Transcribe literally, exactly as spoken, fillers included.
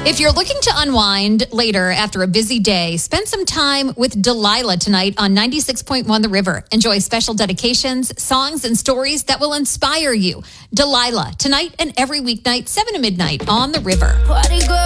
If you're looking to unwind later after a busy day, spend some time with Delilah tonight on ninety-six point one The River. Enjoy special dedications, songs, and stories that will inspire you. Delilah, tonight and every weeknight, seven to midnight on The River.